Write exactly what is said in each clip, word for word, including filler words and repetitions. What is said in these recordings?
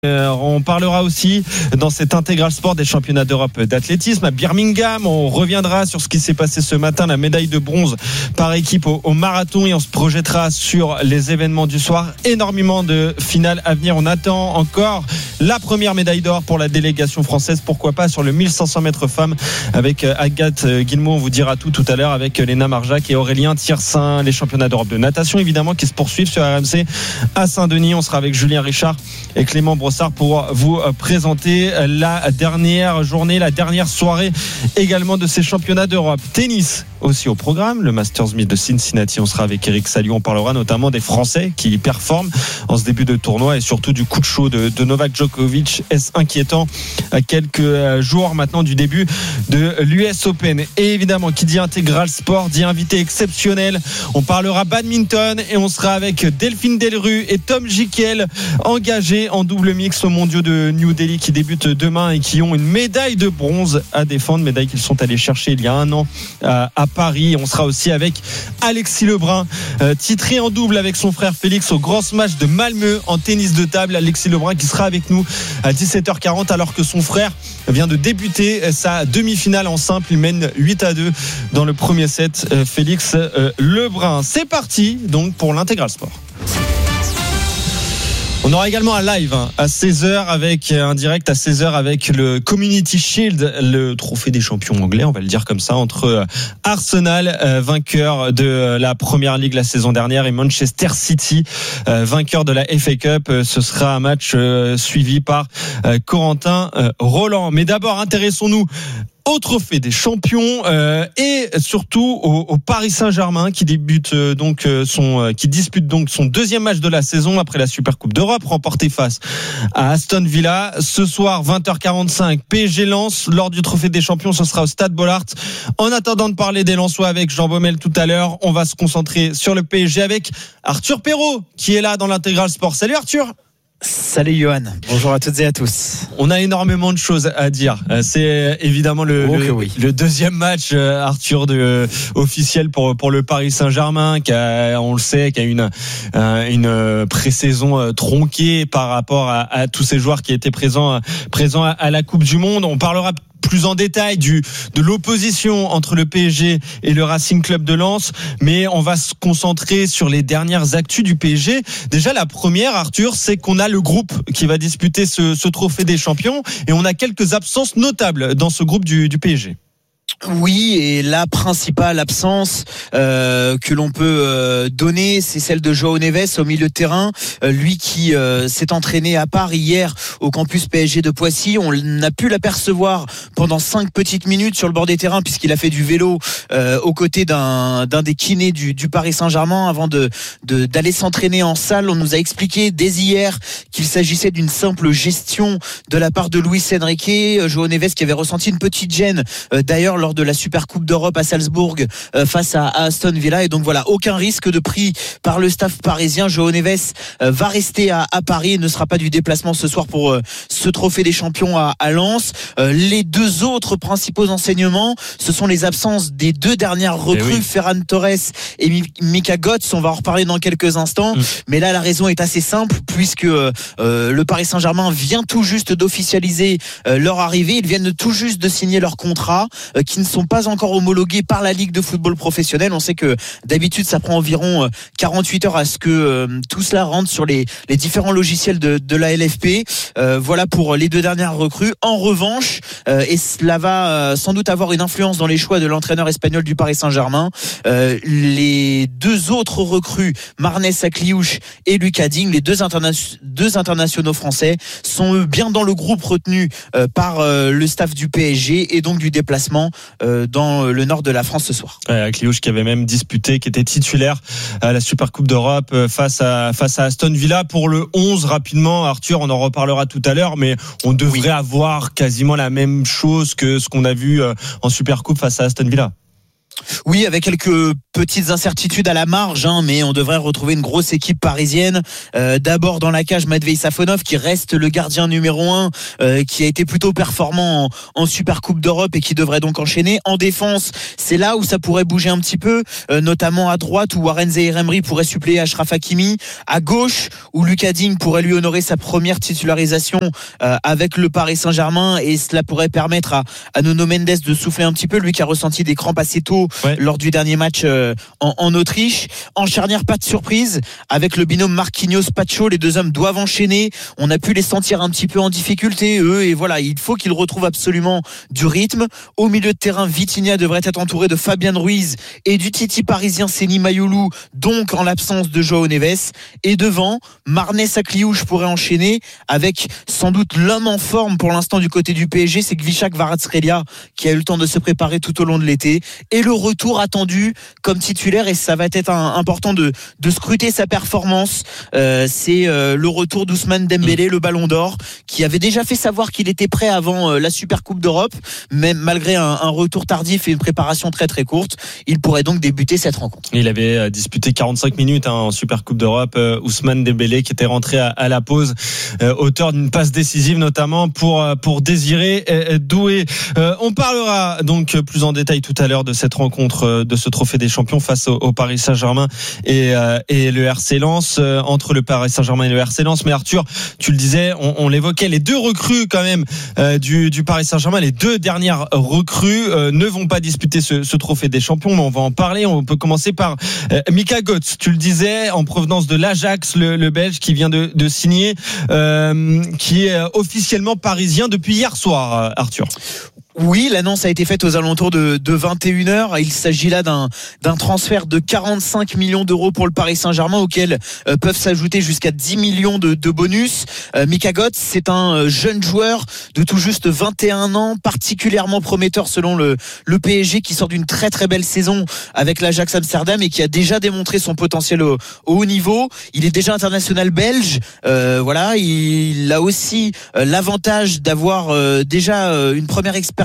Euh, on parlera aussi dans cet intégral sport des championnats d'Europe d'athlétisme à Birmingham. On reviendra sur ce qui s'est passé ce matin, la médaille de bronze par équipe au, au marathon, et on se projettera sur les événements du soir. Énormément de finales à venir. On attend encore la première médaille d'or pour la délégation française. Pourquoi pas sur le mille cinq cents mètres femmes avec Agathe Guillemot. On vous dira tout tout à l'heure avec Léna Marjac et Aurélien Thiersin. Les championnats d'Europe de natation évidemment qui se poursuivent sur R M C à Saint-Denis. On sera avec Julien Richard et Clément Brossard pour vous présenter la dernière journée, la dernière soirée également de ces championnats d'Europe. Tennis aussi au programme, le Masters mille de Cincinnati. On sera avec Eric Salio. On parlera notamment des Français qui performent en ce début de tournoi et surtout du coup de chaud de, de Novak Djokovic. Est-ce inquiétant à quelques jours maintenant du début de l'U S Open? Et évidemment, qui dit intégral sport dit invité exceptionnel. On parlera badminton et on sera avec Delphine Delru et Tom Jikel, engagés en double mix aux mondiaux de New Delhi qui débutent demain et qui ont une médaille de bronze à défendre, médaille qu'ils sont allés chercher il y a un an à, à Paris. On sera aussi avec Alexis Lebrun, euh, titré en double avec son frère Félix au Grand Smash de Malmö en tennis de table. Alexis Lebrun qui sera avec nous à dix-sept heures quarante alors que son frère vient de débuter sa demi-finale en simple. Il mène huit à deux dans le premier set. euh, Félix euh, Lebrun. C'est parti donc pour l'intégral sport. On aura également un live à seize heures avec un direct à seize heures avec le Community Shield, le trophée des champions anglais, on va le dire comme ça, entre Arsenal, vainqueur de la Première Ligue la saison dernière, et Manchester City, vainqueur de la F A Cup. Ce sera un match suivi par Corentin Roland. Mais d'abord, intéressons-nous au trophée des champions euh, et surtout au, au Paris Saint-Germain qui débute euh, donc euh, son euh, qui dispute donc son deuxième match de la saison après la Supercoupe d'Europe, remporté face à Aston Villa. Ce soir vingt heures quarante-cinq, P S G Lens. Lors du trophée des champions, ce sera au Stade Bollaert. En attendant de parler des Lensois avec Jean Baumel tout à l'heure, on va se concentrer sur le P S G avec Arthur Perrault qui est là dans l'intégral sport. Salut Arthur. Salut Johan, bonjour à toutes et à tous. On a énormément de choses à dire. C'est évidemment le, oh le, oui. le deuxième match, Arthur, de, officiel pour, pour le Paris Saint-Germain, qui a, on le sait, qui a une, une pré-saison tronquée par rapport à, à tous ces joueurs qui étaient présents, présents à la Coupe du Monde. On parlera plus en détail du, de l'opposition entre le P S G et le Racing Club de Lens, mais on va se concentrer sur les dernières actus du P S G. Déjà, la première, Arthur, c'est qu'on a le groupe qui va disputer ce, ce trophée des champions, et on a quelques absences notables dans ce groupe du, du P S G. Oui, et la principale absence euh, que l'on peut euh, donner, c'est celle de João Neves au milieu de terrain. Euh, lui qui euh, s'est entraîné à part hier au campus P S G de Poissy. On a pu l'apercevoir pendant cinq petites minutes sur le bord des terrains puisqu'il a fait du vélo euh, aux côtés d'un, d'un des kinés du, du Paris Saint-Germain avant de, de d'aller s'entraîner en salle. On nous a expliqué dès hier qu'il s'agissait d'une simple gestion de la part de Luis Enrique. João Neves qui avait ressenti une petite gêne euh, d'ailleurs lors de la Supercoupe d'Europe à Salzbourg euh, face à, à Aston Villa, et donc voilà, aucun risque de pris par le staff parisien. João Neves euh, va rester à, à Paris et ne sera pas du déplacement ce soir pour euh, ce trophée des champions à, à Lens. Euh, les deux autres principaux enseignements, ce sont les absences des deux dernières recrues, oui. Ferran Torres et Mika Götze. On va en reparler dans quelques instants, mmh. mais là la raison est assez simple puisque euh, le Paris Saint-Germain vient tout juste d'officialiser euh, leur arrivée. Ils viennent tout juste de signer leur contrat euh, qui ne sont pas encore homologués par la Ligue de football professionnel. On sait que d'habitude ça prend environ quarante-huit heures à ce que euh, tout cela rentre sur les, les différents logiciels de, de la L F P. Euh, voilà pour les deux dernières recrues. En revanche, euh, et cela va euh, sans doute avoir une influence dans les choix de l'entraîneur espagnol du Paris Saint-Germain, euh, les deux autres recrues, Marnès Akliouche et Lucas Digne, les deux, interna- deux internationaux français, sont eux bien dans le groupe retenu euh, par euh, le staff du P S G et donc du déplacement Euh, dans le nord de la France ce soir. Ouais, Cliouche qui avait même disputé, qui était titulaire à la Supercoupe d'Europe face à face à Aston Villa pour le onze. Rapidement, Arthur, on en reparlera tout à l'heure, mais on devrait oui. avoir quasiment la même chose que ce qu'on a vu en Supercoupe face à Aston Villa. Oui, avec quelques petites incertitudes à la marge, hein, mais on devrait retrouver une grosse équipe parisienne. Euh, d'abord dans la cage, Matvei Safonov, qui reste le gardien numéro un, euh, qui a été plutôt performant en, en Super Coupe d'Europe et qui devrait donc enchaîner. En défense, c'est là où ça pourrait bouger un petit peu, euh, notamment à droite où Warren Zaïre-Emery pourrait suppléer Achraf Hakimi, à gauche où Lucas Digne pourrait lui honorer sa première titularisation euh, avec le Paris Saint-Germain, et cela pourrait permettre à, à Nuno Mendes de souffler un petit peu, lui qui a ressenti des crampes assez tôt ouais. lors du dernier match euh, en, en Autriche. En charnière, pas de surprise avec le binôme Marquinhos-Pacho. Les deux hommes doivent enchaîner. On a pu les sentir un petit peu en difficulté, eux, et voilà, il faut qu'ils retrouvent absolument du rythme. Au milieu de terrain, Vitinha devrait être entouré de Fabien Ruiz et du Titi parisien Seny Mayulu, donc en l'absence de João Neves. Et devant, Marnez Sakliouche pourrait enchaîner avec sans doute l'homme en forme pour l'instant du côté du P S G, c'est Kvichak Kvaratskhelia, qui a eu le temps de se préparer tout au long de l'été, et le retour attendu comme titulaire, et ça va être un, important de, de scruter sa performance, euh, c'est euh, le retour d'Ousmane Dembélé, le Ballon d'Or, qui avait déjà fait savoir qu'il était prêt avant euh, la Super Coupe d'Europe, même malgré un, un retour tardif et une préparation très très courte, il pourrait donc débuter cette rencontre. Il avait euh, disputé quarante-cinq minutes hein, en Super Coupe d'Europe, euh, Ousmane Dembélé qui était rentré à, à la pause, euh, auteur d'une passe décisive notamment pour euh, pour Désiré euh, Doué. Euh, on parlera donc plus en détail tout à l'heure de cette rencontre, euh, de ce trophée des champions face au, au Paris Saint-Germain et euh, et le R C Lens, euh, entre le Paris Saint-Germain et le R C Lens. Mais Arthur, tu le disais, on, on l'évoquait, les deux recrues quand même euh, du du Paris Saint-Germain, les deux dernières recrues euh, ne vont pas disputer ce, ce trophée des champions, mais on va en parler. On peut commencer par euh, Mika Götze, tu le disais, en provenance de l'Ajax, le, le Belge qui vient de, de signer, euh, qui est officiellement parisien depuis hier soir, Arthur. Oui, l'annonce a été faite aux alentours de, de vingt et une heures. Il s'agit là d'un, d'un transfert de quarante-cinq millions d'euros pour le Paris Saint-Germain, auquel euh, peuvent s'ajouter jusqu'à dix millions de, de bonus. Euh, Mika Götze, c'est un euh, jeune joueur de tout juste vingt et un ans, particulièrement prometteur selon le, le P S G, qui sort d'une très très belle saison avec l'Ajax Amsterdam et qui a déjà démontré son potentiel au, au haut niveau. Il est déjà international belge. Euh, voilà, il a aussi euh, l'avantage d'avoir euh, déjà euh, une première expérience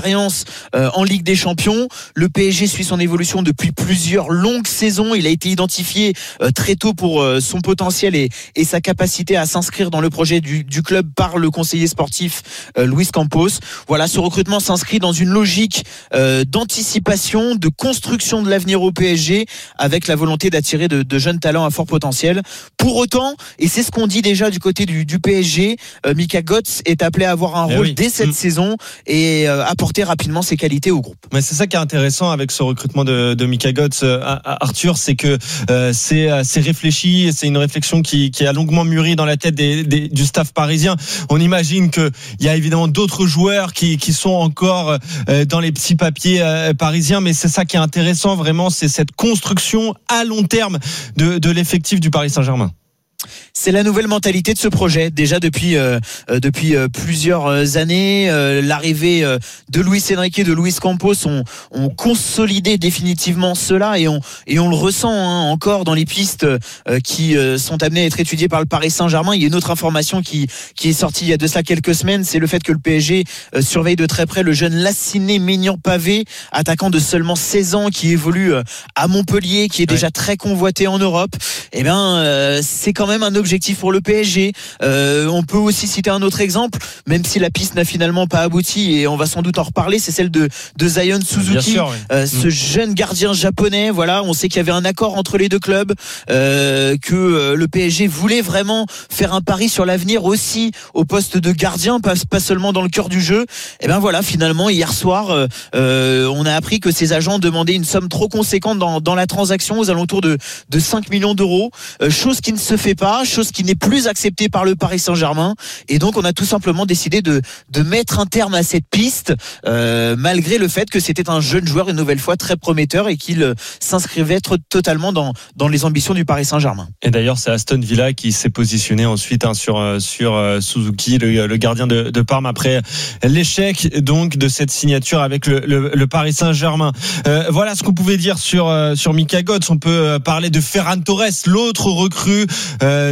en Ligue des Champions. Le P S G suit son évolution depuis plusieurs longues saisons. Il a été identifié très tôt pour son potentiel et, et sa capacité à s'inscrire dans le projet du, du club par le conseiller sportif Luis Campos. Voilà, ce recrutement s'inscrit dans une logique d'anticipation, de construction de l'avenir au P S G, avec la volonté d'attirer de, de jeunes talents à fort potentiel. Pour autant, et c'est ce qu'on dit déjà du côté du, du P S G, Mika Götze est appelé à avoir un eh rôle oui. dès cette mmh. saison et apporter rapidement ses qualités au groupe. Mais c'est ça qui est intéressant avec ce recrutement de, de Mika Götze, Arthur, c'est que euh, c'est, c'est réfléchi, c'est une réflexion qui, qui a longuement mûri dans la tête des, des, du staff parisien. On imagine qu'il y a évidemment d'autres joueurs qui, qui sont encore euh, dans les petits papiers euh, parisiens, mais c'est ça qui est intéressant vraiment, c'est cette construction à long terme de, de l'effectif du Paris Saint-Germain. C'est la nouvelle mentalité de ce projet. Déjà depuis euh, depuis euh, plusieurs années, euh, l'arrivée euh, de Luis Enrique, de Luis Campos ont, ont consolidé définitivement cela et on et on le ressent hein, encore dans les pistes euh, qui euh, sont amenées à être étudiées par le Paris Saint-Germain. Il y a une autre information qui qui est sortie il y a de cela quelques semaines, c'est le fait que le P S G euh, surveille de très près le jeune Lassiné Maignan-Pavé, attaquant de seulement seize ans qui évolue euh, à Montpellier, qui est déjà ouais. très convoité en Europe. Eh bien, euh, c'est quand même un objectif pour le P S G. Euh, on peut aussi citer un autre exemple, même si la piste n'a finalement pas abouti et on va sans doute en reparler, c'est celle de, de Zion Suzuki, sûr, oui. euh, mmh. ce jeune gardien japonais. Voilà, on sait qu'il y avait un accord entre les deux clubs, euh, que euh, le P S G voulait vraiment faire un pari sur l'avenir aussi au poste de gardien, pas, pas seulement dans le cœur du jeu. Et ben voilà, finalement hier soir, euh, euh, on a appris que ses agents demandaient une somme trop conséquente dans, dans la transaction, aux alentours de, de cinq millions d'euros, euh, chose qui ne se fait pas, chose qui n'est plus acceptée par le Paris Saint-Germain, et donc on a tout simplement décidé de, de mettre un terme à cette piste, euh, malgré le fait que c'était un jeune joueur, une nouvelle fois très prometteur, et qu'il s'inscrivait totalement dans, dans les ambitions du Paris Saint-Germain. Et d'ailleurs c'est Aston Villa qui s'est positionné ensuite hein, sur, sur Suzuki, le, le gardien de, de Parme, après l'échec donc de cette signature avec le, le, le Paris Saint-Germain. Euh, voilà ce qu'on pouvait dire sur, sur Mika Götze. On peut parler de Ferran Torres, l'autre recrue euh,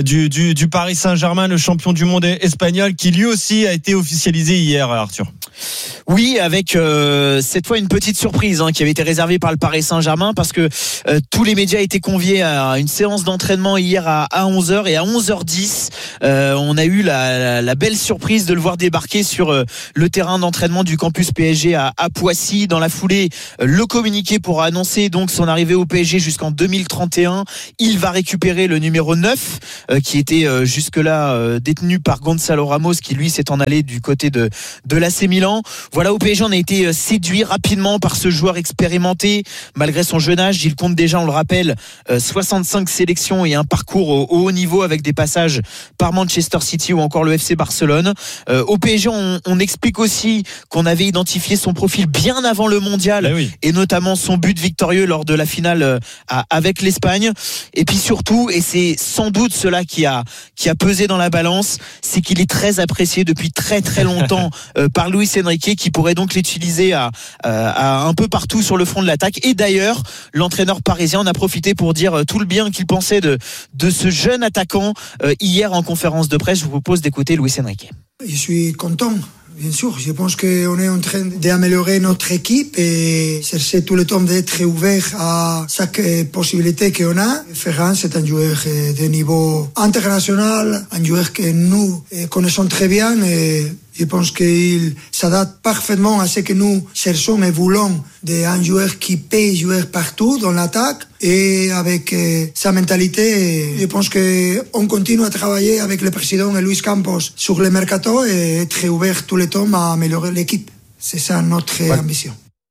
du, du, du Paris Saint-Germain, le champion du monde espagnol, qui lui aussi a été officialisé hier, Arthur. Oui, avec euh, cette fois une petite surprise hein, qui avait été réservée par le Paris Saint-Germain, parce que euh, tous les médias étaient conviés à une séance d'entraînement hier à, à onze heures, et à onze heures dix euh, on a eu la, la, la belle surprise de le voir débarquer sur euh, le terrain d'entraînement du campus P S G à, à Poissy. Dans la foulée, euh, le communiqué pour annoncer donc son arrivée au P S G jusqu'en deux mille trente et un. Il va récupérer le numéro neuf euh, qui était euh, jusque-là euh, détenu par Gonzalo Ramos, qui lui s'est en allé du côté de, de l'A C Milan. Voilà, au P S G, on a été séduit rapidement par ce joueur expérimenté. Malgré son jeune âge, il compte déjà, on le rappelle, soixante-cinq sélections et un parcours au haut niveau, avec des passages par Manchester City ou encore le F C Barcelone. Euh, au P S G, on, on explique aussi qu'on avait identifié son profil bien avant le mondial, oui. et notamment son but victorieux lors de la finale à, avec l'Espagne. Et puis surtout, et c'est sans doute cela qui a, qui a pesé dans la balance, c'est qu'il est très apprécié depuis très très longtemps euh, par Luis Enrique, qui pourrait donc l'utiliser à, à, à un peu partout sur le front de l'attaque. Et d'ailleurs, l'entraîneur parisien en a profité pour dire tout le bien qu'il pensait de, de ce jeune attaquant euh, hier en conférence de presse. Je vous propose d'écouter Luis Enrique. Je suis content. Bien sûr, je pense qu'on est en train d'améliorer notre équipe et chercher tout le temps d'être ouvert à chaque possibilité qu'on a. Ferran, c'est un joueur de niveau international, un joueur que nous connaissons très bien, et je pense qu'il s'adapte parfaitement à ce que nous cherchons et voulons, d'un joueur qui peut jouer partout dans l'attaque, et avec sa mentalité. Je pense qu'on continue à travailler avec le président Luis Campos sur le mercato et être ouvert tout le temps à améliorer l'équipe. C'est ça notre ouais. ambition.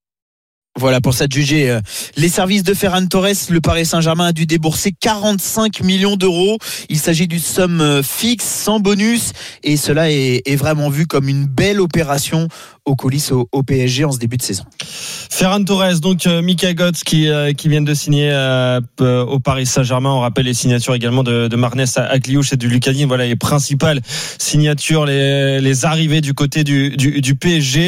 Voilà, pour s'adjuger euh, les services de Ferran Torres, le Paris Saint-Germain a dû débourser quarante-cinq millions d'euros. Il s'agit d'une somme euh, fixe, sans bonus, et cela est, est vraiment vu comme une belle opération aux coulisses au, au P S G en ce début de saison. Ferran Torres, donc euh, Mika Götze qui, euh, qui viennent de signer euh, au Paris Saint-Germain. On rappelle les signatures également de, de Marnès Agliouche et de Lucani. Voilà les principales signatures, les, les arrivées du côté du, du, du P S G.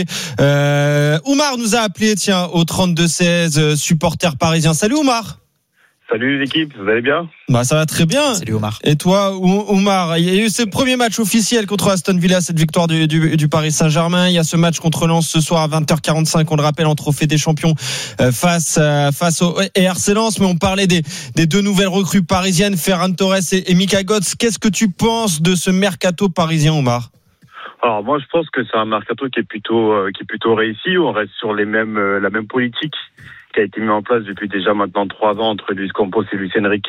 Euh, Oumar nous a appelé, tiens, au trente-deux seize, supporter parisien. Salut Oumar. Salut l'équipe, vous allez bien? Bah ça va très bien. Salut Oumar. Et toi Oumar, il y a eu ce premier match officiel contre Aston Villa, cette victoire du, du, du Paris Saint-Germain. Il y a ce match contre Lens ce soir à vingt heures quarante-cinq, on le rappelle, en Trophée des Champions face, face au R C Lens. Mais on parlait des, des deux nouvelles recrues parisiennes, Ferran Torres et, et Mika Götze. Qu'est-ce que tu penses de ce mercato parisien, Oumar? Alors moi je pense que c'est un mercato qui est plutôt, euh, qui est plutôt réussi. On reste sur les mêmes, euh, la même politique qui a été mise en place depuis déjà maintenant trois ans entre Luis Campos et Luis Enrique.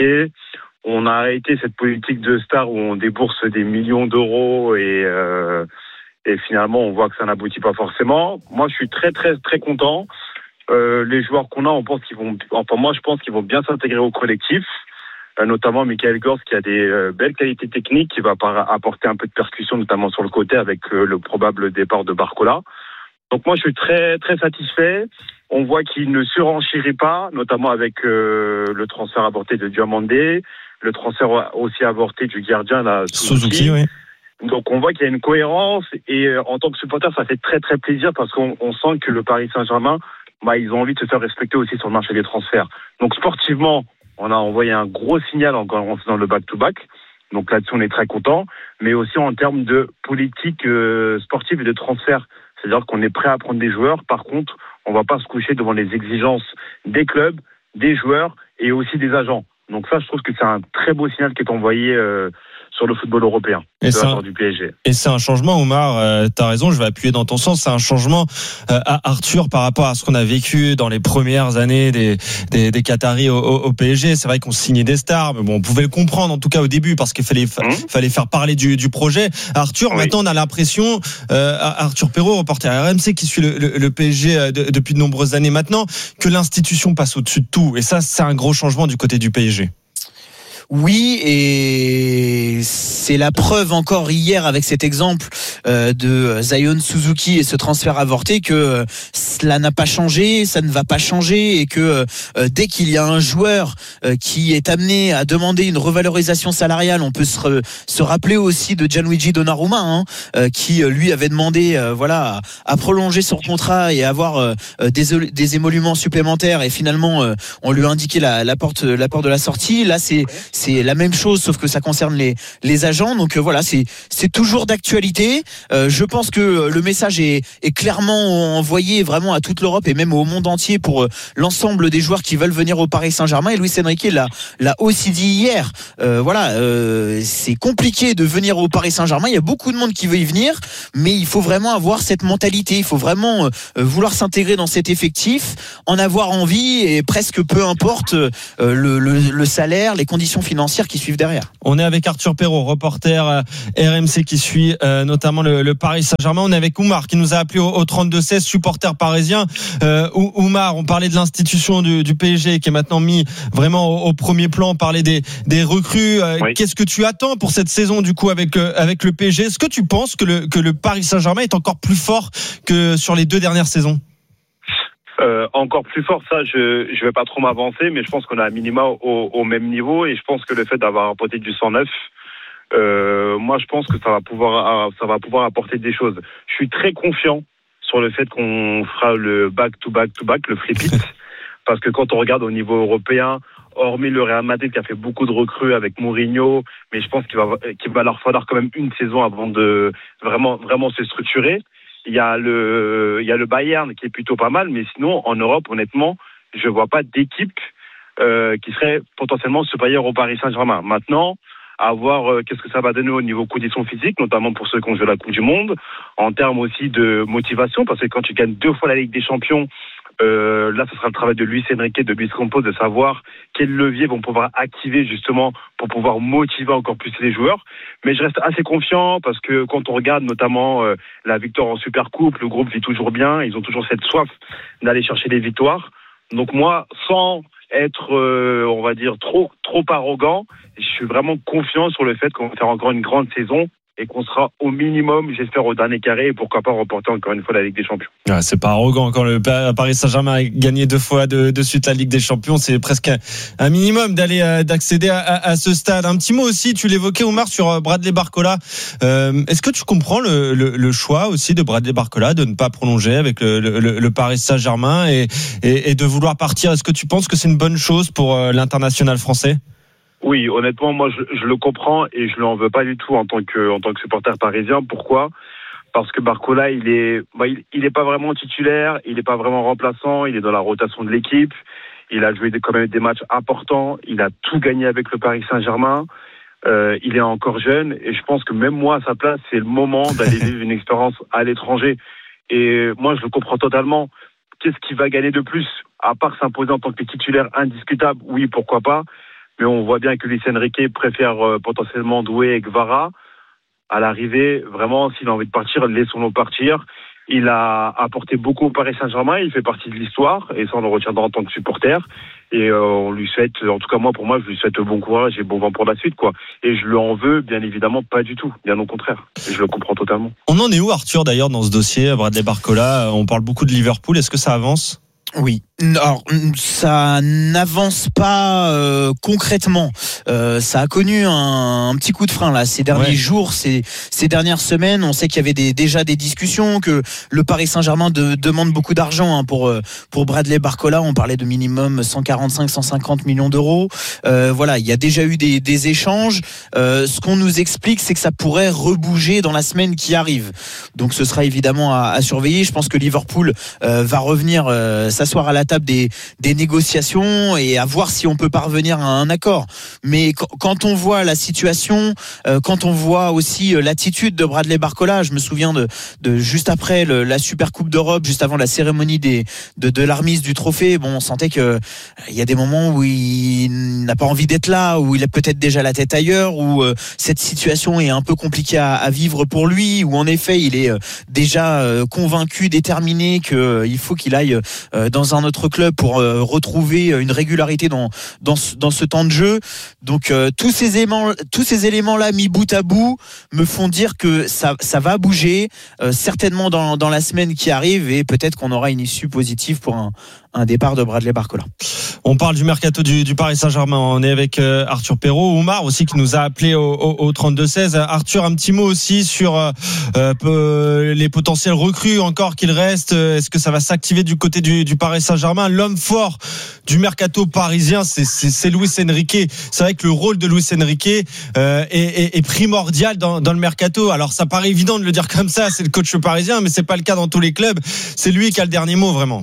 On a arrêté cette politique de star où on débourse des millions d'euros et, euh, et finalement on voit que ça n'aboutit pas forcément. Moi je suis très très très content. Euh, les joueurs qu'on a, on pense qu'ils vont, enfin moi je pense qu'ils vont bien s'intégrer au collectif. Euh, notamment Michael Götze qui a des euh, belles qualités techniques, qui va par- apporter un peu de percussion notamment sur le côté avec euh, le probable départ de Barcola. Donc moi je suis très très satisfait. On voit qu'il ne surenchérit pas, notamment avec euh, le transfert avorté de Diomandé, le transfert aussi avorté du gardien là, Suzuki. Suzuki, oui. Donc on voit qu'il y a une cohérence et euh, en tant que supporter ça fait très très plaisir parce qu'on on sent que le Paris Saint-Germain, bah, ils ont envie de se faire respecter aussi sur le marché des transferts. Donc sportivement, on a envoyé un gros signal en faisant le back-to-back. Donc là-dessus, on est très content. Mais aussi en termes de politique euh, sportive et de transfert. C'est-à-dire qu'on est prêt à prendre des joueurs. Par contre, on ne va pas se coucher devant les exigences des clubs, des joueurs et aussi des agents. Donc ça, je trouve que c'est un très beau signal qui est envoyé euh, sur le football européen et de c'est la un, part du P S G. Et c'est un changement, Oumar, euh, tu as raison, je vais appuyer dans ton sens, c'est un changement euh, à Arthur par rapport à ce qu'on a vécu dans les premières années des, des, des Qataris au, au, au P S G. C'est vrai qu'on signait des stars, mais bon, on pouvait le comprendre en tout cas au début parce qu'il fallait, fa- mmh. fallait faire parler du, du projet. Arthur, oui. Maintenant on a l'impression, euh, Arthur Perrault, reporter R M C qui suit le, le, le P S G de, depuis de nombreuses années maintenant, que l'institution passe au-dessus de tout. Et ça, c'est un gros changement du côté du P S G. Oui, et c'est la preuve encore hier avec cet exemple euh, de Zion Suzuki et ce transfert avorté que euh, cela n'a pas changé, ça ne va pas changer et que euh, dès qu'il y a un joueur euh, qui est amené à demander une revalorisation salariale, on peut se, re, se rappeler aussi de Gianluigi Donnarumma hein, euh, qui lui avait demandé euh, voilà à, à prolonger son contrat et avoir euh, des, des émoluments supplémentaires et finalement euh, on lui a indiqué la, la porte la porte de la sortie. Là c'est c'est la même chose, sauf que ça concerne les, les agents. Donc euh, voilà, c'est, c'est toujours d'actualité. Euh, je pense que le message est, est clairement envoyé vraiment à toute l'Europe et même au monde entier pour euh, l'ensemble des joueurs qui veulent venir au Paris Saint-Germain. Et Luis Enrique l'a, l'a aussi dit hier. Euh, voilà, euh, c'est compliqué de venir au Paris Saint-Germain. Il y a beaucoup de monde qui veut y venir, mais il faut vraiment avoir cette mentalité. Il faut vraiment euh, vouloir s'intégrer dans cet effectif, en avoir envie et presque peu importe euh, le, le, le salaire, les conditions financières qui suivent derrière. On est avec Arthur Perrault, reporter euh, R M C qui suit euh, notamment le, le Paris Saint-Germain. On est avec Oumar qui nous a appelé au, au trente-deux seize, supporter parisien. Euh, Oumar, on parlait de l'institution du, du P S G qui est maintenant mis vraiment au, au premier plan. On parlait des, des recrues. Euh, oui. Qu'est-ce que tu attends pour cette saison du coup avec, euh, avec le P S G? Est-ce que tu penses que le, que le Paris Saint-Germain est encore plus fort que sur les deux dernières saisons? Euh, encore plus fort, ça, je je vais pas trop m'avancer, mais je pense qu'on a un minima au, au même niveau, et je pense que le fait d'avoir apporté du cent neuf, euh, moi, je pense que ça va pouvoir ça va pouvoir apporter des choses. Je suis très confiant sur le fait qu'on fera le back to back to back, le flip it, parce que quand on regarde au niveau européen, hormis le Real Madrid qui a fait beaucoup de recrues avec Mourinho, mais je pense qu'il va qu'il va leur falloir quand même une saison avant de vraiment vraiment se structurer. Il y a le, il y a le Bayern qui est plutôt pas mal, mais sinon, en Europe, honnêtement, je vois pas d'équipe euh, qui serait potentiellement supérieure au Paris Saint-Germain. Maintenant, à voir euh, qu'est-ce que ça va donner au niveau conditions physiques, notamment pour ceux qui ont joué la Coupe du Monde, en termes aussi de motivation, parce que quand tu gagnes deux fois la Ligue des Champions, Euh, là, ce sera le travail de Luis Enrique, de Luis Campos, de savoir quels leviers vont pouvoir activer justement pour pouvoir motiver encore plus les joueurs. Mais je reste assez confiant parce que quand on regarde notamment euh, la victoire en Supercoupe, le groupe vit toujours bien. Ils ont toujours cette soif d'aller chercher des victoires. Donc moi, sans être, euh, on va dire, trop trop arrogant, je suis vraiment confiant sur le fait qu'on va faire encore une grande saison et qu'on sera au minimum, j'espère, au dernier carré, et pourquoi pas remporter encore une fois la Ligue des Champions. Ouais, c'est pas arrogant quand le Paris Saint-Germain a gagné deux fois de, de suite la Ligue des Champions, c'est presque un minimum d'aller d'accéder à, à, à ce stade. Un petit mot aussi, tu l'évoquais Oumar, sur Bradley Barcola. Euh, est-ce que tu comprends le, le, le choix aussi de Bradley Barcola de ne pas prolonger avec le, le, le Paris Saint-Germain et, et, et de vouloir partir? Est-ce que tu penses que c'est une bonne chose pour l'international français? Oui, honnêtement, moi, je, je le comprends et je ne l'en veux pas du tout en tant que, en tant que supporter parisien. Pourquoi ? Parce que Barcola, il est, bah, il, il est pas vraiment titulaire, il n'est pas vraiment remplaçant, il est dans la rotation de l'équipe. Il a joué des, quand même des matchs importants. Il a tout gagné avec le Paris Saint-Germain. Euh, il est encore jeune et je pense que même moi, à sa place, c'est le moment d'aller vivre une expérience à l'étranger. Et moi, je le comprends totalement. Qu'est-ce qu'il va gagner de plus ? À part s'imposer en tant que titulaire indiscutable, oui, pourquoi pas. Mais on voit bien que Luis Enrique préfère euh, potentiellement Doué et Guevara. À l'arrivée, vraiment, s'il a envie de partir, laissons-le partir. Il a apporté beaucoup au Paris Saint-Germain, il fait partie de l'histoire, et ça on le retiendra en tant que supporter. Et euh, on lui souhaite, en tout cas moi, pour moi, je lui souhaite bon courage et bon vent pour la suite, quoi. Et je lui en veux, bien évidemment, pas du tout, bien au contraire. Et je le comprends totalement. On en est où, Arthur, d'ailleurs, dans ce dossier, Bradley Barcola? On parle beaucoup de Liverpool, est-ce que ça avance? Oui. Alors, ça n'avance pas euh, concrètement. Euh, ça a connu un, un petit coup de frein là ces derniers ouais. jours, ces, ces dernières semaines. On sait qu'il y avait des, déjà des discussions, que le Paris Saint-Germain de, demande beaucoup d'argent hein, pour pour Bradley Barcola. On parlait de minimum cent quarante-cinq, cent cinquante millions d'euros. Euh, voilà, il y a déjà eu des, des échanges. Euh, ce qu'on nous explique, c'est que ça pourrait rebouger dans la semaine qui arrive. Donc, ce sera évidemment à, à surveiller. Je pense que Liverpool euh, va revenir euh, s'asseoir à la table des, des négociations et à voir si on peut parvenir à un accord. Mais quand on voit la situation, euh, quand on voit aussi l'attitude de Bradley Barcola, je me souviens de, de juste après le, la Super Coupe d'Europe, juste avant la cérémonie des, de, de la remise du trophée, bon, on sentait que il y a des moments où il n'a pas envie d'être là, où il a peut-être déjà la tête ailleurs, où euh, cette situation est un peu compliquée à, à vivre pour lui, où en effet il est euh, déjà euh, convaincu, déterminé qu'il euh, faut qu'il aille euh, dans un autre club pour euh, retrouver une régularité dans dans ce, dans ce temps de jeu. Donc euh, tous ces éléments tous ces éléments là mis bout à bout me font dire que ça ça va bouger euh, certainement dans dans la semaine qui arrive et peut-être qu'on aura une issue positive pour un un départ de Bradley Barcola. On parle du mercato du, du Paris Saint-Germain. On est avec euh, Arthur Perrault, Oumar aussi qui nous a appelé au, au, au trente-deux seize. Arthur, un petit mot aussi sur euh, peu, les potentiels recrues encore qu'il reste. Est-ce que ça va s'activer du côté du, du Paris Saint-Germain? L'homme fort du mercato parisien, c'est, c'est, c'est Luis Enrique. C'est vrai que le rôle de Luis Enrique euh, est, est, est primordial dans, dans le mercato. Alors ça paraît évident de le dire comme ça, c'est le coach parisien, mais c'est pas le cas dans tous les clubs. C'est lui qui a le dernier mot vraiment.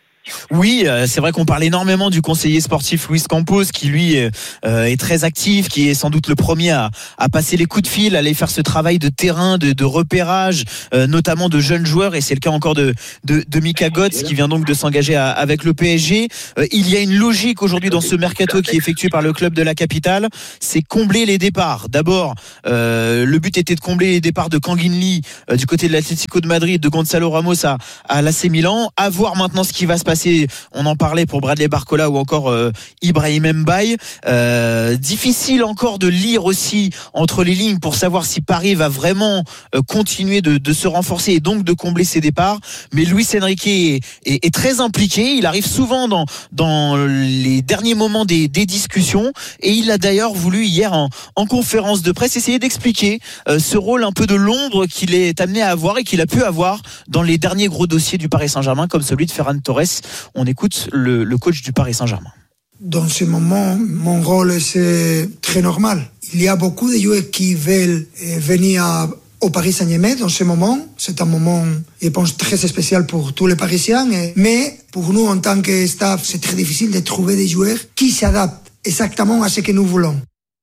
Oui, c'est vrai qu'on parle énormément du conseiller sportif Luis Campos qui lui euh, est très actif, qui est sans doute le premier à, à passer les coups de fil, à aller faire ce travail de terrain, de, de repérage, euh, notamment de jeunes joueurs, et c'est le cas encore de, de, de Mika Götze qui vient donc de s'engager à, avec le P S G. Euh, il y a une logique aujourd'hui dans ce mercato qui est effectué par le club de la capitale, c'est combler les départs. D'abord, euh, le but était de combler les départs de Kangin Lee euh, du côté de l'Atlético de Madrid, de Gonzalo Ramos à, à l'A C Milan. À voir maintenant ce qui va se passer. On en parlait pour Bradley Barcola ou encore euh, Ibrahim Mbaye. Euh, difficile encore de lire aussi entre les lignes pour savoir si Paris va vraiment euh, continuer de, de se renforcer et donc de combler ses départs. Mais Luis Enrique est, est, est très impliqué. Il arrive souvent dans, dans les derniers moments des, des discussions et il a d'ailleurs voulu hier en, en conférence de presse essayer d'expliquer euh, ce rôle un peu de l'ombre qu'il est amené à avoir et qu'il a pu avoir dans les derniers gros dossiers du Paris Saint-Germain comme celui de Ferran Torres. On écoute le, le coach du Paris Saint-Germain. Dans ce moment, mon rôle, c'est très normal. Il y a beaucoup de joueurs qui veulent venir à, au Paris Saint-Germain dans ce moment. C'est un moment, je pense, très spécial pour tous les Parisiens. Mais pour nous, en tant que staff, c'est très difficile de trouver des joueurs qui s'adaptent exactement à ce que nous voulons.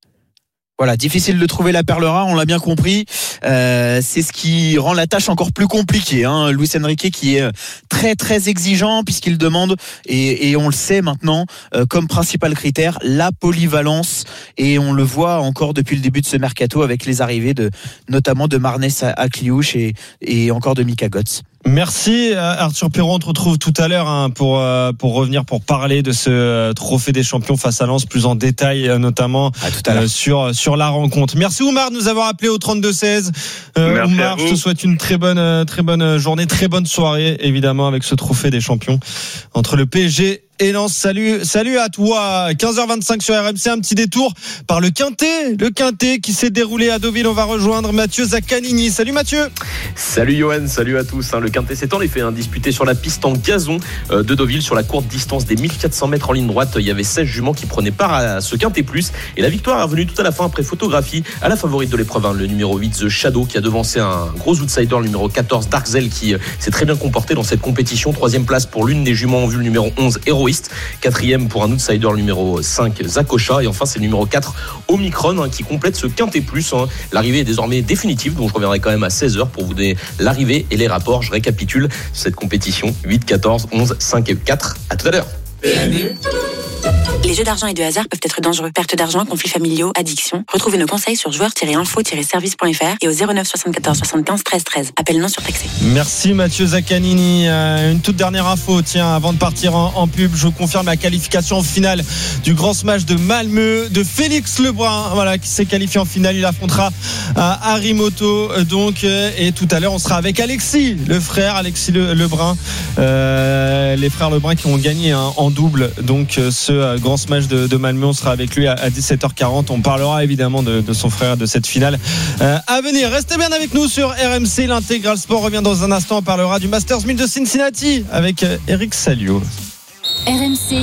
Voilà, difficile de trouver la perle rare, on l'a bien compris. Euh, c'est ce qui rend la tâche encore plus compliquée. Hein. Luis Enrique qui est très très exigeant puisqu'il demande, et, et on le sait maintenant, euh, comme principal critère, la polyvalence. Et on le voit encore depuis le début de ce mercato avec les arrivées de notamment de Marnès à Cliouche et, et encore de Mika Götze. Merci Arthur Perrault, on te retrouve tout à l'heure hein, pour euh, pour revenir pour parler de ce euh, trophée des champions face à Lens plus en détail euh, notamment euh, sur sur la rencontre. Merci Oumar de nous avoir appelé au trente-deux seize. Euh, Oumar, je te souhaite une très bonne euh, très bonne journée, très bonne soirée évidemment avec ce trophée des champions entre le P S G et Lens. Salut, salut à toi. quinze heures vingt-cinq sur R M C, un petit détour par le Quintet, le Quintet qui s'est déroulé à Deauville. On va rejoindre Mathieu Zaccanini. Salut Mathieu. Salut Johan, salut à tous. Le Quintet s'est en effet hein, disputé sur la piste en gazon de Deauville sur la courte distance des mille quatre cents mètres en ligne droite. Il y avait seize juments qui prenaient part à ce Quintet plus et la victoire est revenue tout à la fin après photographie à la favorite de l'épreuve, hein, le numéro huit The Shadow qui a devancé un gros outsider, le numéro quatorze Darkzel qui euh, s'est très bien comporté dans cette compétition. Troisième place pour l'une des juments en vue, le numéro onze Héroïste. Quatrième pour un outsider, le numéro cinq Zakocha. Et enfin c'est le numéro quatre Omicron hein, qui complète ce Quintet plus. Hein. L'arrivée est désormais définitive, donc je reviendrai quand même à seize heures pour vous donner l'arrivée et les rapports. Je récapitule cette compétition: huit, quatorze, onze, cinq et quatre. À tout à l'heure. Les jeux d'argent et de hasard peuvent être dangereux. Perte d'argent, conflits familiaux, addiction. Retrouvez nos conseils sur joueurs tiret info tiret service point f r et au zéro neuf soixante-quatorze soixante-quinze treize treize. Appel non surtaxé. Merci Mathieu Zaccanini. Euh, une toute dernière info, tiens, avant de partir en, en pub, je vous confirme la qualification finale du grand smash de Malmö de Félix Lebrun, voilà, qui s'est qualifié en finale. Il affrontera euh, Harimoto, euh, donc, euh, et tout à l'heure, on sera avec Alexis, le frère Alexis Le, Lebrun, euh, les frères Lebrun qui ont gagné hein, en double, donc euh, ce euh, grand smash de, de Malmö. On sera avec lui à, à dix-sept heures quarante. On parlera évidemment de, de son frère, de cette finale euh, à venir. Restez bien avec nous sur R M C. L'intégral sport revient dans un instant. On parlera du Masters mille de Cincinnati avec euh, Eric Salio. R M C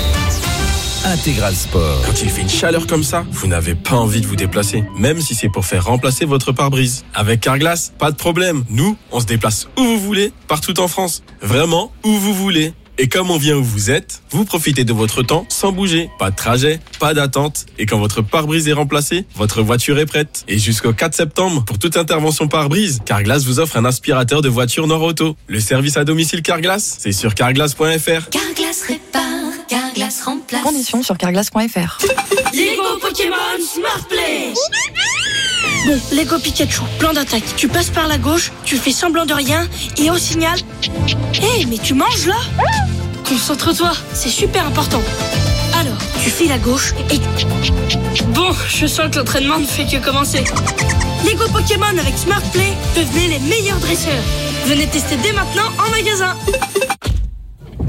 Intégral Sport. Quand il fait une chaleur comme ça, vous n'avez pas envie de vous déplacer, même si c'est pour faire remplacer votre pare-brise. Avec Carglass, pas de problème. Nous, on se déplace où vous voulez, partout en France. Vraiment, où vous voulez. Et comme on vient où vous êtes, vous profitez de votre temps sans bouger. Pas de trajet, pas d'attente. Et quand votre pare-brise est remplacé, votre voiture est prête. Et jusqu'au quatre septembre, pour toute intervention pare-brise, Carglass vous offre un aspirateur de voiture Nord-Auto. Le service à domicile Carglass, c'est sur carglass point f r. Carglass répare, Carglass remplace. Conditions sur carglass point f r. Lego Pokémon Smart Play. Bon, Lego Pikachu, plan d'attaque. Tu passes par la gauche, tu fais semblant de rien, et au signal... Hé, hey, mais tu manges là ? Concentre-toi, c'est super important. Alors, tu files à gauche et... Bon, je sens que l'entraînement ne fait que commencer. Lego Pokémon avec Smart Play, devenez les meilleurs dresseurs. Venez tester dès maintenant en magasin.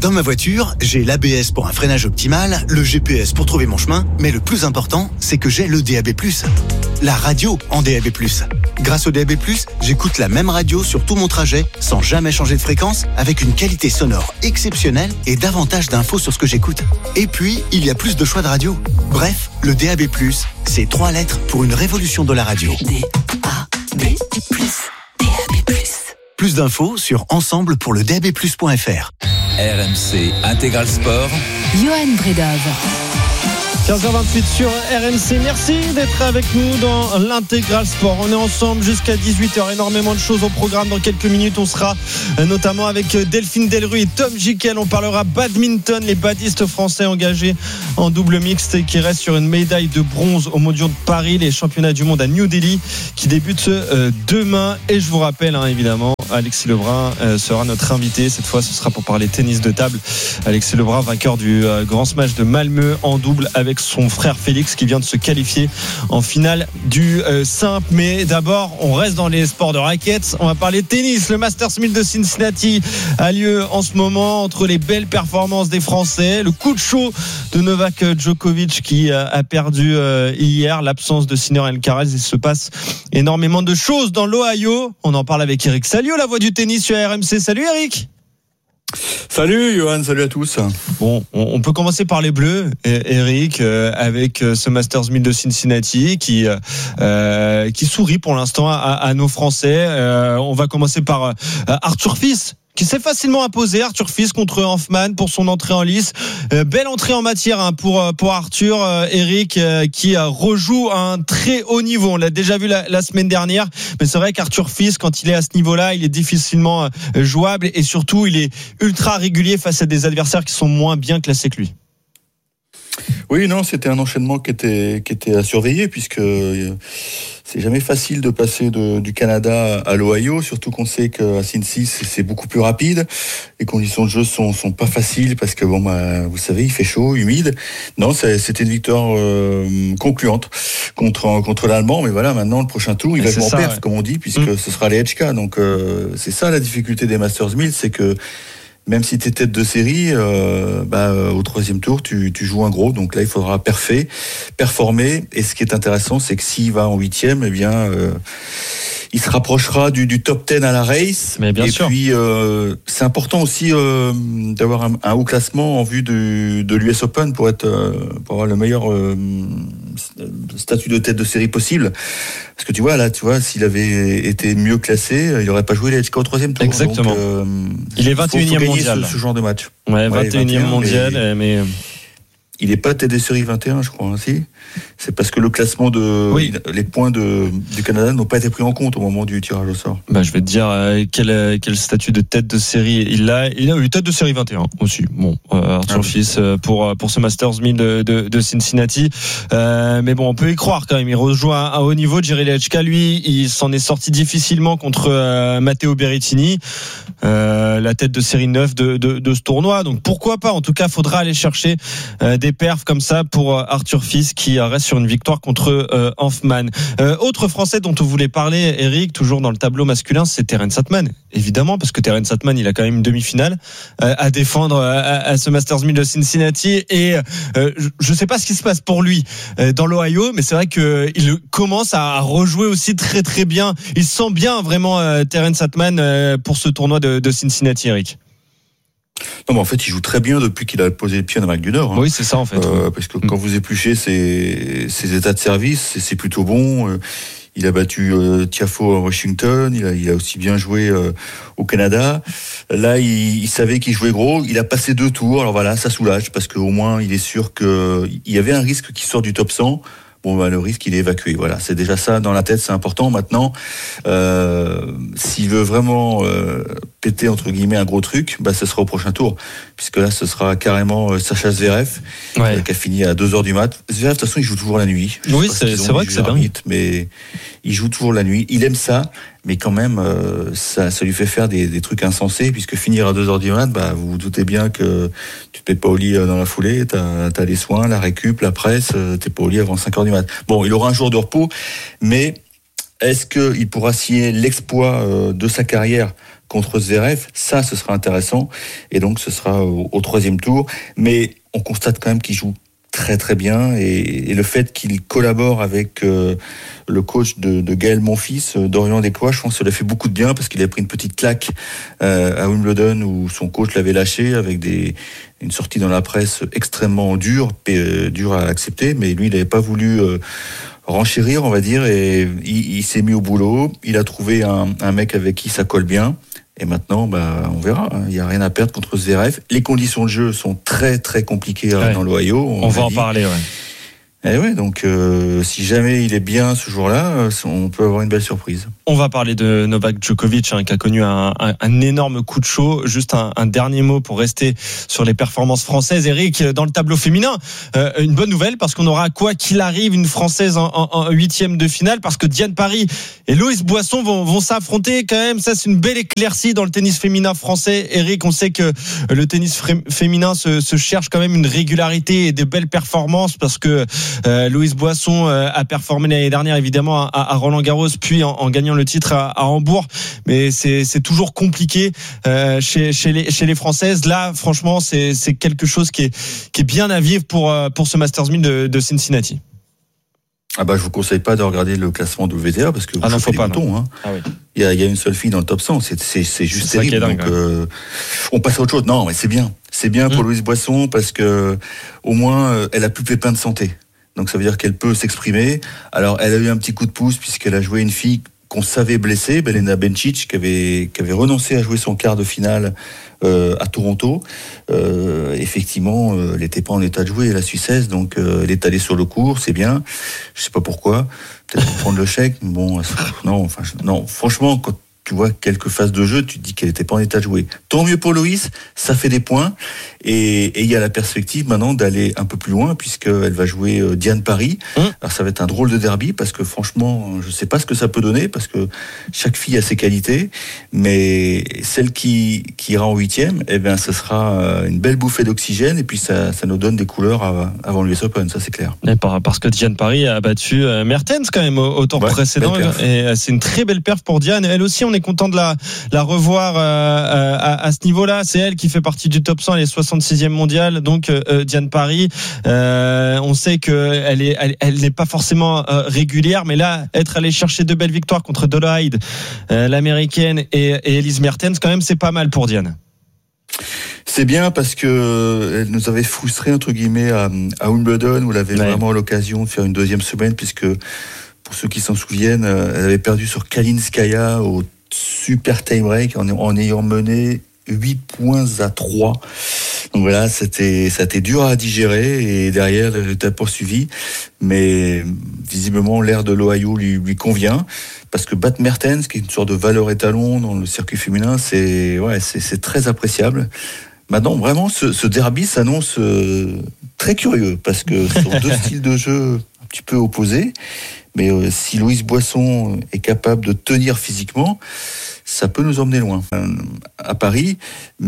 Dans ma voiture, j'ai l'A B S pour un freinage optimal, le G P S pour trouver mon chemin, mais le plus important, c'est que j'ai le D A B plus. La radio en D A B plus. Grâce au D A B plus, j'écoute la même radio sur tout mon trajet, sans jamais changer de fréquence, avec une qualité sonore exceptionnelle et davantage d'infos sur ce que j'écoute. Et puis, il y a plus de choix de radio. Bref, le D A B plus, c'est trois lettres pour une révolution de la radio. D A B plus. D A B plus. Plus d'infos sur ensemble pour le D A B plus point F R. R M C Intégral Sport. Johan Bredov. quinze heures vingt-huit sur R M C. Merci d'être avec nous dans l'Intégral Sport. On est ensemble jusqu'à dix-huit heures. Énormément de choses au programme. Dans quelques minutes, on sera notamment avec Delphine Delruy et Tom Jikel. On parlera badminton, les badistes français engagés en double mixte et qui restent sur une médaille de bronze aux Mondiaux de Paris, les championnats du monde à New Delhi qui débutent demain. Et je vous rappelle, hein, évidemment, Alexis Lebrun sera notre invité. Cette fois, ce sera pour parler tennis de table. Alexis Lebrun, vainqueur du Grand Smash de Malmö en double avec son frère Félix qui vient de se qualifier en finale du euh, simple. Mais d'abord, on reste dans les sports de raquettes. On va parler tennis. Le Masters mille de Cincinnati a lieu en ce moment entre les belles performances des Français, le coup de chaud de Novak Djokovic qui euh, a perdu euh, hier, l'absence de Sinner Alcaraz. Il se passe énormément de choses dans l'Ohio. On en parle avec Eric Salio, la voix du tennis sur R M C. Salut Eric. Salut Johan, salut à tous. Bon, on peut commencer par les Bleus, Eric, euh, avec ce Masters mille de Cincinnati qui euh, qui sourit pour l'instant à, à nos Français. Euh, on va commencer par euh, Arthur Fils, qui s'est facilement imposé. Arthur Fils contre Hanfmann pour son entrée en lice. Euh, belle entrée en matière hein, pour pour Arthur, euh, Eric, euh, qui euh, rejoue à un très haut niveau. On l'a déjà vu la, la semaine dernière, mais c'est vrai qu'Arthur Fils, quand il est à ce niveau-là, il est difficilement euh, jouable et surtout, il est ultra régulier face à des adversaires qui sont moins bien classés que lui. Oui, non, c'était un enchaînement qui était qui était à surveiller puisque c'est jamais facile de passer de, du Canada à l'Ohio, surtout qu'on sait qu'à Cincy c'est beaucoup plus rapide. Les conditions de jeu sont sont pas faciles parce que bon bah vous savez il fait chaud, humide. Non, c'était une victoire euh, concluante contre contre l'Allemand, mais voilà maintenant le prochain tour il va jouer en perf ouais. comme on dit puisque mmh. ce sera les H K. Donc euh, c'est ça la difficulté des Masters mille, c'est que même si tu es tête de série, euh, bah, au troisième tour, tu, tu joues un gros. Donc là, il faudra parfait, performer. Et ce qui est intéressant, c'est que s'il va en huitième, eh bien, euh, il se rapprochera du, du top dix à la race. Mais bien et sûr. puis, euh, c'est important aussi euh, d'avoir un, un haut classement en vue de, de l'U S Open pour être, euh, pour avoir le meilleur euh, statut de tête de série possible. Parce que tu vois, là, tu vois, s'il avait été mieux classé, il n'aurait pas joué les H K au troisième tour. Exactement. Donc, euh, il est vingt et unième mondial. Ce, ce genre de match. Ouais, vingt et unième ouais, mondial, mais... mais... Il n'est pas tête des séries vingt et un, je crois, hein, si. C'est parce que le classement de, oui. les points de, du Canada n'ont pas été pris en compte au moment du tirage au sort. Bah, je vais te dire euh, quel, quel statut de tête de série il a. Il a eu tête de série vingt et un aussi. Bon, euh, Arthur ah, Fils euh, pour pour ce Masters mille de, de, de Cincinnati. Euh, mais bon, on peut y croire quand même. Il rejoue à un haut niveau. Jerry Lechka, lui, il s'en est sorti difficilement contre euh, Matteo Berrettini, euh, la tête de série neuf de, de, de ce tournoi. Donc pourquoi pas. En tout cas, faudra aller chercher euh, des perfs comme ça pour Arthur Fils qui reste sur une victoire contre euh, Hanfmann. Euh, autre Français dont on voulait parler, Eric, toujours dans le tableau masculin, c'est Terence Atman. Évidemment, parce que Terence Atman, il a quand même une demi-finale euh, à défendre à, à ce Masters mille de Cincinnati. Et euh, je ne sais pas ce qui se passe pour lui euh, dans l'Ohio, mais c'est vrai qu'il commence à rejouer aussi très très bien. Il sent bien vraiment euh, Terence Atman euh, pour ce tournoi de, de Cincinnati, Eric. Non, mais en fait, il joue très bien depuis qu'il a posé le pied en Amérique du Nord. Hein. Oui, c'est ça, en fait. Euh, parce que quand vous épluchez ses, ses états de service, c'est plutôt bon. Il a battu euh, Tiafoe à Washington. Il a, il a aussi bien joué euh, au Canada. Là, il, il savait qu'il jouait gros. Il a passé deux tours. Alors voilà, ça soulage parce qu'au moins, il est sûr qu'il y avait un risque qu'il sorte du top cent. Bon, bah, le risque, il est évacué. Voilà, c'est déjà ça dans la tête, c'est important. Maintenant, euh, s'il veut vraiment euh, péter, entre guillemets, un gros truc, bah, ce sera au prochain tour. Puisque là, ce sera carrément euh, Sacha Zverev, ouais. euh, qui a fini à deux heures du mat. Zverev, de toute façon, il joue toujours la nuit. Oui, c'est, c'est vrai que c'est dingue. Mais il joue toujours la nuit. Il aime ça, mais quand même, euh, ça, ça lui fait faire des, des trucs insensés, puisque finir à deux heures du mat, bah, vous vous doutez bien que tu te mets pas au lit dans la foulée, t'as, t'as les soins, la récup, la presse, t'es pas au lit avant cinq heures du mat. Bon, il aura un jour de repos, mais Est-ce qu'il pourra signer l'exploit euh, de sa carrière contre Zverev? Ça, ce sera intéressant. Et donc, ce sera au, au troisième tour. Mais on constate quand même qu'il joue très très bien. Et, et le fait qu'il collabore avec euh, le coach de, de Gaël Monfils, euh, Dorian Desclois, je pense que ça lui a fait beaucoup de bien parce qu'il a pris une petite claque euh, à Wimbledon où son coach l'avait lâché avec des, une sortie dans la presse extrêmement dure, euh, dure à accepter. Mais lui, il n'avait pas voulu... Euh, renchérir, on va dire, et il, il s'est mis au boulot. Il a trouvé un, un mec avec qui ça colle bien. Et maintenant, bah, on verra. Il n'y a rien à perdre contre Zverev. Les conditions de jeu sont très, très compliquées ouais. dans l'Ohio. On, on va en dit. parler, ouais. Et ouais, donc euh, si jamais il est bien ce jour-là, on peut avoir une belle surprise. On va parler de Novak Djokovic, hein, qui a connu un, un, un énorme coup de chaud. Juste un, un dernier mot pour rester sur les performances françaises. Eric, dans le tableau féminin, euh, une bonne nouvelle parce qu'on aura, quoi qu'il arrive, une Française en, en, en huitième de finale parce que Diane Paris et Loïs Boisson vont, vont s'affronter quand même. Ça, c'est une belle éclaircie dans le tennis féminin français. Eric, on sait que le tennis féminin se, se cherche quand même une régularité et de belles performances parce que Euh, Loïs Boisson euh, a performé l'année dernière évidemment à, à Roland-Garros puis en, en gagnant le titre à, à Hambourg, mais c'est, c'est toujours compliqué euh, chez, chez, les, chez les Françaises. Là franchement c'est, c'est quelque chose qui est, qui est bien à vivre pour, pour ce Masters mille de, de Cincinnati. Ah bah je vous conseille pas de regarder le classement de W T A parce que vous ah non, faut les pas, boutons, hein. Ah oui. Il y a, il y a une seule fille dans le top cent, c'est, c'est, c'est juste c'est terrible. Dingue, donc, euh, on passe à autre chose. Non, mais c'est bien, c'est bien pour mmh. Loïs Boisson parce que au moins elle a plus pépin de santé. Donc ça veut dire qu'elle peut s'exprimer. Alors elle a eu un petit coup de pouce puisqu'elle a joué une fille qu'on savait blessée, Belena Bencic, qui avait, qui avait renoncé à jouer son quart de finale euh, à Toronto. Euh, effectivement, euh, elle n'était pas en état de jouer, la Suissesse, donc euh, elle est allée sur le court, c'est bien. Je sais pas pourquoi, peut-être pour prendre le chèque. Bon, non, enfin, non, franchement, quand tu vois quelques phases de jeu, tu te dis qu'elle n'était pas en état de jouer. Tant mieux pour Loïs, ça fait des points. Et il y a la perspective maintenant d'aller un peu plus loin, puisqu'elle va jouer euh, Diane Paris. Mmh. Alors ça va être un drôle de derby, parce que franchement, je ne sais pas ce que ça peut donner, parce que chaque fille a ses qualités. Mais celle qui, qui ira en huitième, eh bien, ce sera une belle bouffée d'oxygène, et puis ça, ça nous donne des couleurs à, avant l'U S Open, ça c'est clair. Et par, parce que Diane Paris a battu Mertens quand même au, au tour ouais, précédent. Et c'est une très belle perf pour Diane. Elle aussi, on est content de la, la revoir euh, à, à ce niveau-là. C'est elle qui fait partie du top cent, elle est soixante-sixième mondiale, donc euh, Diane Paris. Euh, on sait qu'elle est, elle, elle n'est pas forcément euh, régulière, mais là, être allée chercher deux belles victoires contre Dola Hyde, euh, l'américaine, et, et Elise Mertens, quand même, c'est pas mal pour Diane. C'est bien parce que elle nous avait frustrés entre guillemets à, à Wimbledon où elle avait ouais. vraiment l'occasion de faire une deuxième semaine, puisque pour ceux qui s'en souviennent, elle avait perdu sur Kalinskaya au super tie-break en, en ayant mené huit points à trois. Donc voilà, c'était, ça a été dur à digérer et derrière, elle était poursuivie. Mais visiblement, l'air de l'Ohio lui, lui convient parce que battre Mertens, qui est une sorte de valeur étalon dans le circuit féminin, c'est, ouais, c'est, c'est très appréciable. Maintenant, vraiment, ce, ce derby s'annonce euh, très curieux parce que ce sont deux styles de jeu un petit peu opposés. Mais euh, si Loïs Boisson est capable de tenir physiquement, ça peut nous emmener loin euh, à Paris.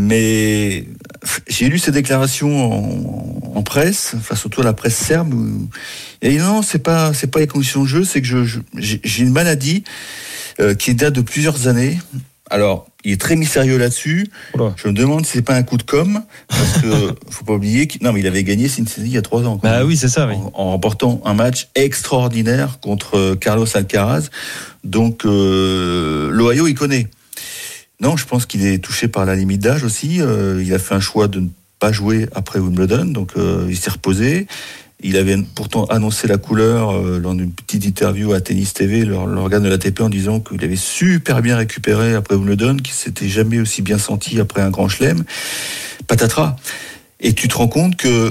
Mais j'ai lu ses déclarations en, en presse, enfin surtout à la presse serbe. Où, et non, c'est pas c'est pas les conditions de jeu, c'est que je, je j'ai, j'ai une maladie euh, qui date de plusieurs années. Alors, il est très mystérieux là-dessus. Oula. Je me demande si c'est pas un coup de com', parce que faut pas oublier qu'il non mais il avait gagné Cincinnati il y a trois ans. Bah oui, c'est ça. Oui. En, en remportant un match extraordinaire contre Carlos Alcaraz. Donc euh, l'Ohio il connaît. Non, je pense qu'il est touché par la limite d'âge aussi. Euh, il a fait un choix de ne pas jouer après Wimbledon, donc euh, il s'est reposé. Il avait pourtant annoncé la couleur euh, lors d'une petite interview à Tennis T V, l'organe de l'A T P, en disant qu'il avait super bien récupéré après Wimbledon, qu'il s'était jamais aussi bien senti après un grand chelem. Patatras. Et tu te rends compte que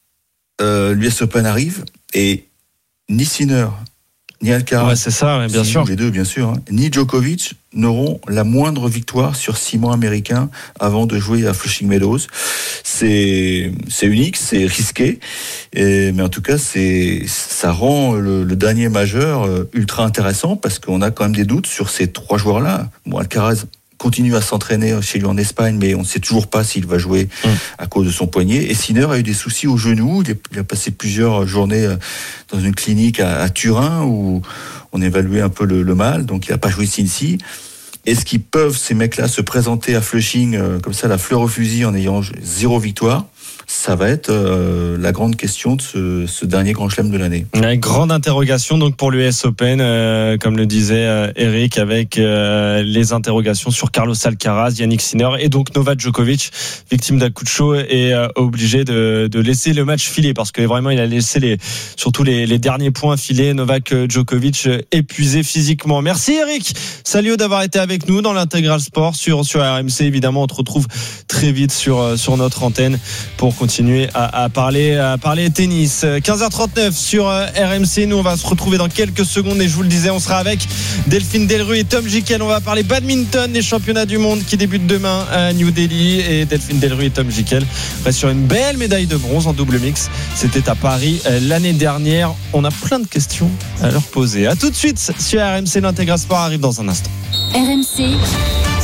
euh, l'U S Open arrive et ni Sinner, ni Alcaraz, ouais, c'est ça, ouais, bien sûr. Les deux, bien sûr, hein, ni Djokovic n'auront la moindre victoire sur ciment américain avant de jouer à Flushing Meadows. C'est, c'est unique, c'est risqué, et, mais en tout cas, c'est, ça rend le, le dernier majeur ultra intéressant parce qu'on a quand même des doutes sur ces trois joueurs-là. Bon, Alcaraz, continue à s'entraîner chez lui en Espagne, mais on ne sait toujours pas s'il va jouer mmh. à cause de son poignet. Et Sinner a eu des soucis au genou. Il a passé plusieurs journées dans une clinique à, à Turin où on évaluait un peu le, le mal. Donc il n'a pas joué Cincy. Est-ce qu'ils peuvent, ces mecs-là, se présenter à Flushing euh, comme ça, la fleur au fusil, en ayant zéro victoire? Ça va être euh, la grande question de ce, ce dernier Grand Chelem de l'année. Une grande interrogation donc pour l'U S Open, euh, comme le disait euh, Eric, avec euh, les interrogations sur Carlos Alcaraz, Yannick Sinner et donc Novak Djokovic, victime d'un coup de chaud et euh, obligé de, de laisser le match filer parce que vraiment il a laissé les, surtout les, les derniers points filer. Novak Djokovic épuisé physiquement. Merci Eric Salio d'avoir été avec nous dans l'Intégral Sport sur, sur R M C. Évidemment, on te retrouve très vite sur, sur notre antenne pour continuer à, à parler à parler tennis. quinze heures trente-neuf sur R M C. Nous on va se retrouver dans quelques secondes et je vous le disais, on sera avec Delphine Delruy et Tom Gickel. On va parler badminton, les championnats du monde qui débutent demain à New Delhi, et Delphine Delruy et Tom Gickel restent sur une belle médaille de bronze en double mix. C'était à Paris l'année dernière. On a plein de questions à leur poser. À tout de suite sur R M C. L'Intégral Sport arrive dans un instant. R M C